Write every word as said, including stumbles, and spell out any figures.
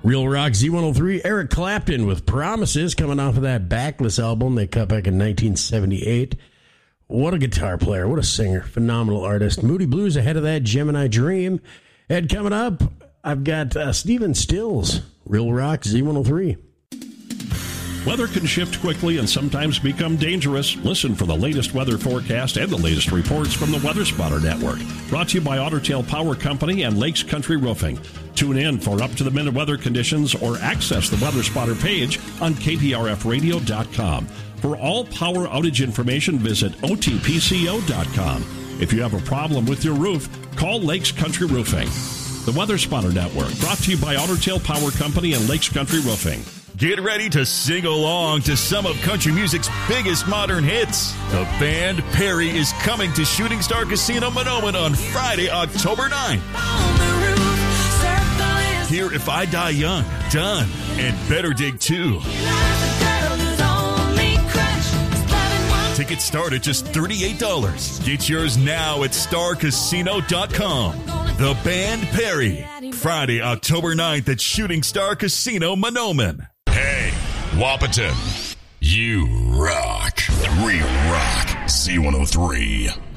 Real Rock Z one oh three, Eric Clapton with Promises, coming off of that Backless album they cut back in nineteen seventy-eight. What a guitar player, what a singer, phenomenal artist. Moody Blues ahead of that, Gemini Dream. And coming up, I've got uh, Stephen Stills, Real Rock Z one oh three. Weather can shift quickly and sometimes become dangerous. Listen for the latest weather forecast and the latest reports from the Weather Spotter Network. Brought to you by Otter Tail Power Company and Lakes Country Roofing. Tune in for up-to-the-minute weather conditions or access the Weather Spotter page on K P R F radio dot com. For all power outage information, visit O T P C O dot com. If you have a problem with your roof, call Lakes Country Roofing. The Weather Spotter Network, brought to you by Otter Tail Power Company and Lakes Country Roofing. Get ready to sing along to some of country music's biggest modern hits. The band Perry is coming to Shooting Star Casino Monoman on Friday, October ninth. Hear If I Die Young, Done, and Better Dig two. Tickets start at just thirty-eight dollars. Get yours now at star casino dot com. The band Perry, Friday, October ninth at Shooting Star Casino Monoman. Hey, Wapaton, you rock. Real Rock Z one oh three.